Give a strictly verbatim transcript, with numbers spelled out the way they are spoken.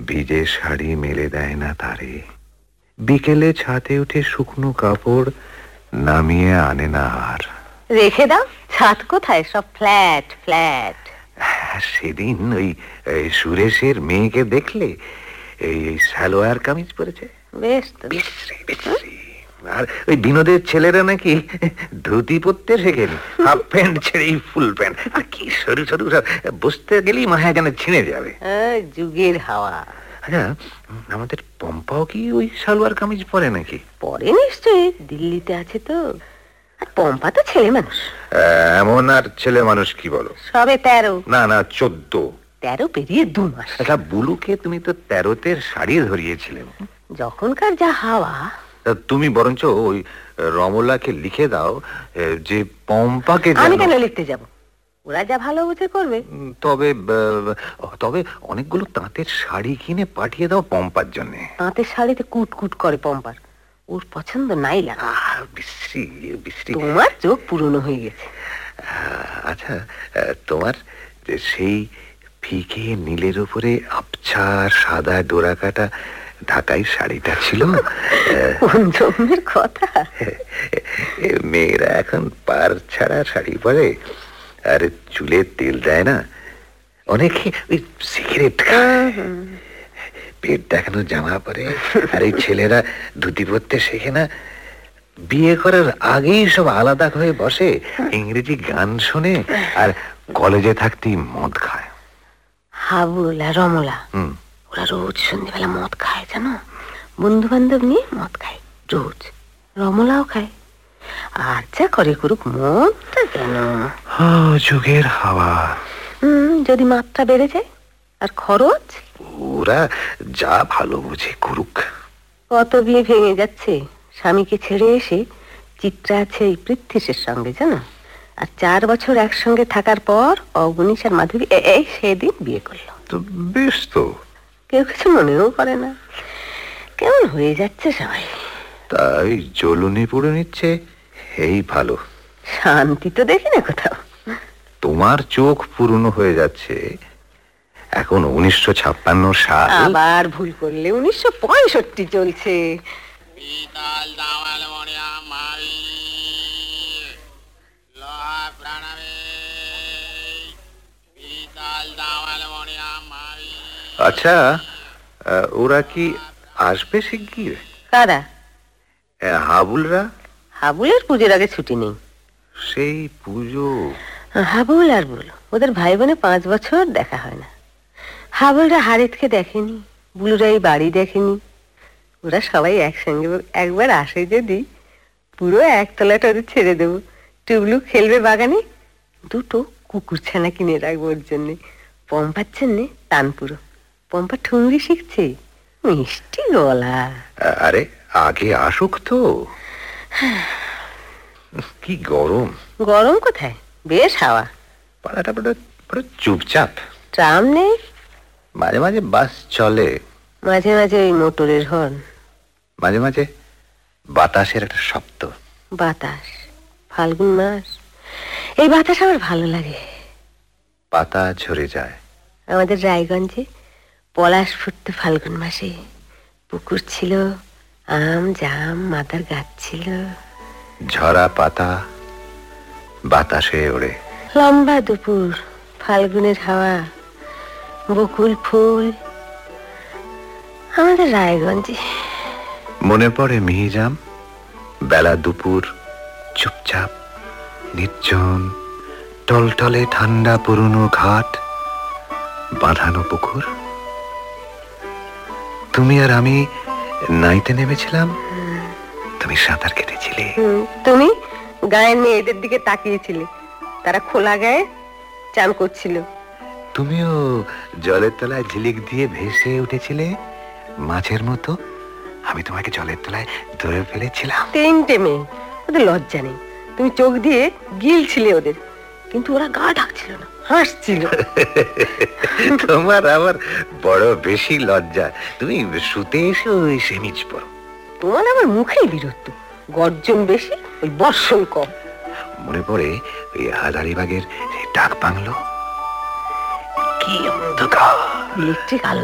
ভিজে শাড়ি মেলে দেয় না তারে, বিকেলে ছাতে উঠে শুকনো কাপড় নামিয়ে আনে না আর। রেখে দাও, ছাদ কোথায়, সব ফ্ল্যাট ফ্ল্যাট। সেদিন ওই সুরেশের মেয়েকে দেখলে, এই সালোয়ার কামিজ পরেছে, বেশ তো বিশ্রী বিশ্রী। আর ওই বিনোদের ছেলেরা নাকি ধুতি পরতে শেখেনি, হাফ প্যান্ট ছেড়েই ফুল প্যান্ট, আর কি সরু সরু, বসতে গেলেই মায়া যেন ছিঁড়ে যাবে। যুগের হাওয়া। আচ্ছা, আমাদের পম্পাও কি ওই সালোয়ার কামিজ পরে নাকি? পরে নিশ্চয়ই, দিল্লিতে আছে তো। আর পম্পা তো ছেলে মানুষ। এমন আর ছেলে মানুষ কি বলো? সবে তেরো। না না, চোদ্দ। তেরো পেরিয়ে দু মাস। আচ্ছা, বুলুকে তুমি তো তেরোতে শাড়ি ধরিয়েছিলে। যখনকার যা হাওয়া। তুমি বরঞ্চ ওই রমলাকে লিখে দাও যে পম্পাকে। আমি কেন লিখতে যাব? ওরা যা ভালো বুঝে করবে। তবে তবে অনেকগুলো তাঁতের শাড়ি কিনে পাঠিয়ে দাও পম্পার জন্য। তাঁতের শাড়িতে কুট কুট করে পম্পার, ওর পছন্দ নাই লাগা। বিশ্রী বিশ্রী। তোমার চোখ পুরনো হয়ে গেছে। আচ্ছা, তোমার সেই ফিকে নীলের উপরে আবছা সাদা ডোরা কাটা ঢাকাই শাড়িটা ছিল, কোন জন্মের কথা? মেয়েরা এখন পার ছাড়া শাড়ি পরে, আর চুলে তেল দেয় না, অনেকে ওই সিগারেট খায়, পেট দেখানো জামা পরে। আর এই ছেলেরা ধুতি পরতে শেখে না, বিয়ে করার আগেই সব আলাদা হয়ে বসে, ইংরেজি গান শোনে, আর কলেজে থাকতেই মদ খায়। হাবুল আর রমলা, ওরা রোজ সন্ধ্যেবেলা মদ খায়, জানো? বন্ধু বান্ধব নিয়ে মদ খায় রোজ। রমলাও খায়। আর যা করে করুক, মদটা কেন? যুগের হাওয়া। হম যদি মাত্রা বেড়ে যায় আর খরচ, ওরা যা ভালো বুঝে করুক। কত বিয়ে ভেঙে যাচ্ছে স্বামীকে ছেড়ে এসে। চিত্রা আছে এই পৃথ্বীশের সঙ্গে, জানো? আর চার বছর একসঙ্গে থাকার পর অবনীশ আর মাধবী এই সেদিন বিয়ে করলো। তো বেশ তো, কেউ কিছু মনেও করে না। কেমন হয়ে যাচ্ছে সবাই। তাই জ্বলুনি পুড়ে নিচ্ছে, এই ভালো। শান্তি তো দেখি না কোথাও। তোমার চোখ পুরনো হয়ে যাচ্ছে। এখন উনিশশো ছাপ্পান্ন সাল। আবার ভুল করলে উনিশশো পঁয়ষট্টি চলছে। আচ্ছা, ওরা কি আসবে শিগগির? কারা? হাবুলরা। হাবুলের পুজোর আগে ছুটি নেই। সেই পুজো। হাবুল আর বুলু, ওদের ভাই বোনে পাঁচ বছর দেখা হয় না। হাবুলরা হারিতকে দেখেনি, বুলুরা এই বাড়ি দেখেনি। ওরা সবাই একসঙ্গে একবার আসে যদি, পুরো একতলাটা ওদের ছেড়ে দেবো। টুবলু খেলবে বাগানে, দুটো কুকুর ছানা কিনে রাখবো ওর জন্যে। পম্পার জন্যে তানপুরো। পম্পা ঠুংরি শিখছে, মিষ্টি গলা। আরে আগে আসুক তো। কি গরম। গরম কোথায়, বেশ হাওয়া। পাড়াটা বড় চুপচাপ। ট্রাম নেই, মাঝে মাঝে বাস চলে, মাঝে মাঝে ওই মোটরের হর্ন, মাঝে মাঝে বাতাসের একটা শব্দ। বাতাস, ফাল্গুন মাস, এই বাতাস আমার ভালো লাগে। পাতা ঝরে যায়। আমাদের রায়গঞ্জে পলাশ ফুটতো ফাল্গুন মাসে। পুকুর ছিল, আম জাম মাদার গাছ ছিল। ঝরা পাতা বাতাসে ওড়ে। লম্বা দুপুর, ফাল্গুনের হাওয়া, বকুল ফুল আমাদের রায়গঞ্জে। মনে পড়ে মিহিজাম, বেলা দুপুর, চুপচাপ, নির্জন, টলটলে ঠান্ডা পুরনো ঘাট, বাঁধানো পুকুর। তুমি আর আমি নাইতে নেমেছিলাম, তুমি সাঁতার কেটেছিলে। তুমি গায়ের মেয়েদের দিকে তাকিয়েছিলে, তারা খোলা গায়ে চান করছিল। তুমিও জলের তলায় ঝিলিক দিয়ে ভেসে উঠেছিলে মাছের মতো। আমি তোমাকে জলের তলায় ধরে ফেলেছিলাম। তিনটে মেয়ে, ওদের লজ্জা নেই। তুমি চোখ দিয়ে গিলছিলে ওদের, কিন্তু ওরা গা ঢাকছিল না, হাসছিল। তোমার আবার বড় বেশি লজ্জা, তুমি শুতে এসে ওই সেমিজ পড়ো। তোমার আবার মুখেই বীরত্ব, গর্জন বেশি, ওই বর্ষণ কম। মনে পড়ে ওই হাজারিবাগের ডাক বাংলো, কি অন্ধকার। ইলেকট্রিক আলো